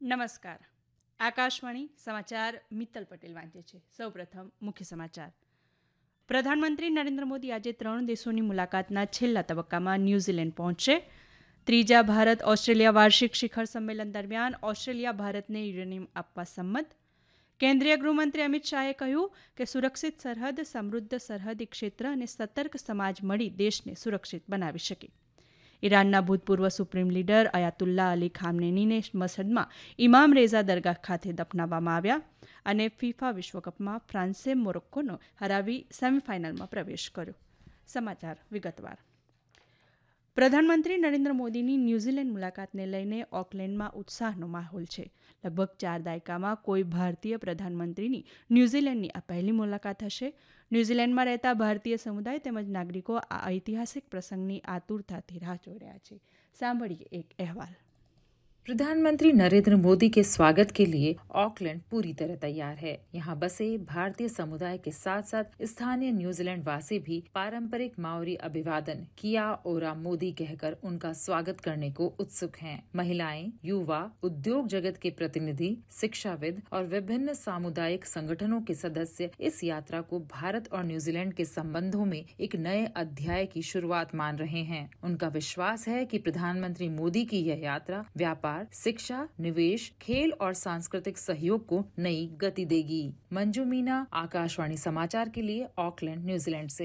નમસ્કાર. આકાશવાણી સમાચાર મિત્તલ પટેલ વાંચે છે. સૌપ્રથમ મુખ્ય સમાચાર. પ્રધાનમંત્રી નરેન્દ્ર મોદી આજે 3 દેશોની મુલાકાતના છેલ્લા તબક્કામાં ન્યૂઝીલેન્ડ પહોંચશે. ત્રીજા ભારત ઓસ્ટ્રેલિયા વાર્ષિક શિખર સંમેલન દરમિયાન ઓસ્ટ્રેલિયા ભારતને યુરેનિયમ આપવા સંમત. કેન્દ્રીય ગૃહમંત્રી અમિત શાહે કહ્યું કે સુરક્ષિત સરહદ, સમૃદ્ધ સરહદી ક્ષેત્ર અને સતર્ક સમાજ મળી દેશને સુરક્ષિત બનાવી શકે. ઈરાનના ભૂતપૂર્વ સુપ્રીમ લીડર અયાતુલ્લા અલી ખામનેનીને મસહદમાં ઇમામ રેઝા દરગાહ ખાતે દફનાવવામાં આવ્યા. અને ફિફા વિશ્વકપમાં ફ્રાન્સે મોરોક્કોને હરાવી સેમીફાઇનલમાં પ્રવેશ કર્યો. સમાચાર વિગતવાર. પ્રધાનમંત્રી નરેન્દ્ર મોદીની ન્યૂઝીલેન્ડ મુલાકાતને લઈને ઓકલેન્ડમાં ઉત્સાહનો માહોલ છે. લગભગ 4 દાયકામાં કોઈ ભારતીય પ્રધાનમંત્રીની ન્યૂઝીલેન્ડની આ પહેલી મુલાકાત હશે. ન્યૂઝીલેન્ડમાં રહેતા ભારતીય સમુદાય તેમજ નાગરિકો આ ઐતિહાસિક પ્રસંગની આતુરતાથી રાહ જોઈ રહ્યા છે. સાંભળીએ એક अहवाल. प्रधानमंत्री नरेंद्र मोदी के स्वागत के लिए ऑकलैंड पूरी तरह तैयार है। यहाँ बसे भारतीय समुदाय के साथ साथ स्थानीय न्यूजीलैंड वासी भी पारंपरिक माओरी अभिवादन किया ओरा मोदी कहकर उनका स्वागत करने को उत्सुक हैं। महिलाएं, युवा, उद्योग जगत के प्रतिनिधि, शिक्षाविद और विभिन्न सामुदायिक संगठनों के सदस्य इस यात्रा को भारत और न्यूजीलैंड के संबंधों में एक नए अध्याय की शुरुआत मान रहे हैं। उनका विश्वास है कि प्रधानमंत्री मोदी की यह यात्रा व्यापार, शिक्षा, निवेश, खेल और सांस्कृतिक सहयोग को नई गति देगी। मंजू मीना, आकाशवाणी समाचार के लिए ऑकलैंड, न्यूजीलैंड से।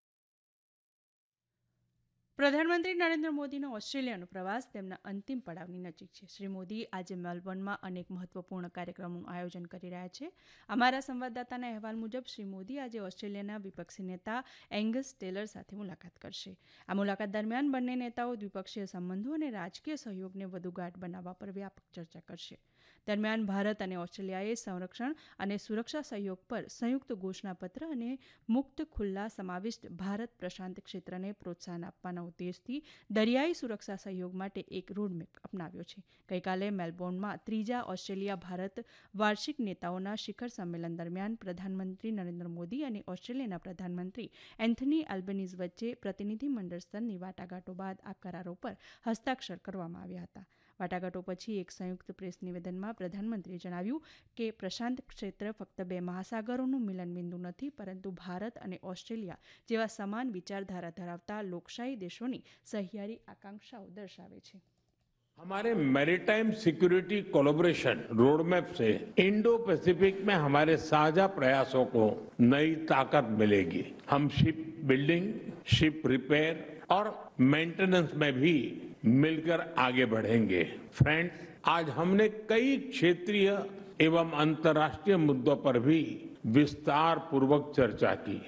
પ્રધાનમંત્રી નરેન્દ્ર મોદીનો ઓસ્ટ્રેલિયાનો પ્રવાસ તેમના અંતિમ પડાવની નજીક છે. શ્રી મોદી આજે મેલબોર્નમાં અનેક મહત્વપૂર્ણ કાર્યક્રમોનું આયોજન કરી રહ્યા છે. અમારા સંવાદદાતાના અહેવાલ મુજબ શ્રી મોદી આજે ઓસ્ટ્રેલિયાના વિપક્ષી નેતા એંગસ ટેલર સાથે મુલાકાત કરશે. આ મુલાકાત દરમિયાન બંને નેતાઓ દ્વિપક્ષીય સંબંધો અને રાજકીય સહયોગને વધુ ગાઢ બનાવવા પર વ્યાપક ચર્ચા કરશે. દરમિયાન ભારત અને ઓસ્ટ્રેલિયાએ સંરક્ષણ અને સુરક્ષા સહયોગ પર સંયુક્ત ઘોષણાપત્ર અને મુક્ત, ખુલ્લા, સમાવિષ્ટ ભારત પ્રશાંત ક્ષેત્રને પ્રોત્સાહન આપવાના ઉદ્દેશથી દરિયાઈ સુરક્ષા સહયોગ માટે એક રોડમેપ અપનાવ્યો છે. ગઈકાલે મેલબોર્નમાં ત્રીજા ઓસ્ટ્રેલિયા ભારત વાર્ષિક નેતાઓના શિખર સંમેલન દરમિયાન પ્રધાનમંત્રી નરેન્દ્ર મોદી અને ઓસ્ટ્રેલિયાના પ્રધાનમંત્રી એન્થની એલ્બનીઝ વચ્ચે પ્રતિનિધિમંડળ સ્તરની વાટાઘાટો બાદ આ કરારો પર હસ્તાક્ષર કરવામાં આવ્યા હતા. વાટાઘાટો પછી એક સંયુક્ત પ્રેસ નિવેદનમાં પ્રધાનમંત્રીએ જણાવ્યું કે પ્રશાંત ક્ષેત્ર ફક્ત બે મહાસાગરોનું મિલનબિંદુ નથી, પરંતુ ભારત અને ઓસ્ટ્રેલિયા જેવા સમાન વિચારધારા ધરાવતા લોકશાહી દેશોની સહિયારી આકાંક્ષાઓ દર્શાવે છે. हमारे मैरीटाइम सिक्योरिटी कोलैबोरेशन रोडमैप से इंडो पैसिफिक में हमारे साझा प्रयासों को नई ताकत मिलेगी. हम शिप बिल्डिंग, शिप रिपेयर और मेंटेनेंस में भी मिलकर आगे बढ़ेंगे. फ्रेंड्स, आज हमने कई क्षेत्रीय एवं अंतर्राष्ट्रीय मुद्दों पर भी विस्तार पूर्वक चर्चा की.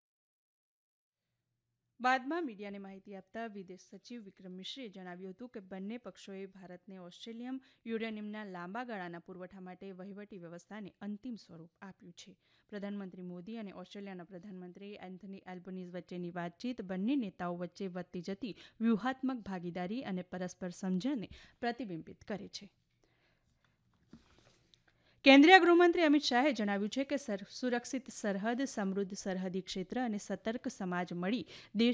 બાદમાં મીડિયાને માહિતી આપતા વિદેશ સચિવ વિક્રમ મિશ્રે જણાવ્યું હતું કે બંને પક્ષોએ ભારતને ઓસ્ટ્રેલિયમ યુરેનિયમના લાંબા ગાળાના પુરવઠા માટે વહીવટી વ્યવસ્થાને અંતિમ સ્વરૂપ આપ્યું છે. પ્રધાનમંત્રી મોદી અને ઓસ્ટ્રેલિયાના પ્રધાનમંત્રી એન્થની એલ્બનીઝ વચ્ચેની વાતચીત બંને નેતાઓ વચ્ચે વધતી જતી વ્યૂહાત્મક ભાગીદારી અને પરસ્પર સમજણને પ્રતિબિંબિત કરે છે. કેન્દ્રીય ગૃહમંત્રી અમિત શાહે જણાવ્યું છે કે સુરક્ષિત સરહદ, સમૃદ્ધ સરહદી ક્ષેત્ર અને સતર્ક સમાજ મળી દેશ